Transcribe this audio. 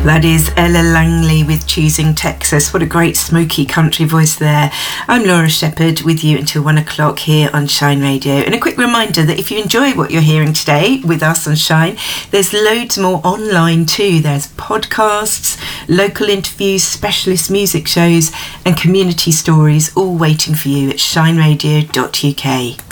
That is Ella Langley with Choosing Texas. What a great smoky country voice there. I'm Laura Shepherd with you until 1 o'clock here on Shine Radio. And a quick reminder that if you enjoy what you're hearing today with us on Shine, there's loads more online too. There's podcasts, local interviews, specialist music shows and community stories all waiting for you at shineradio.uk.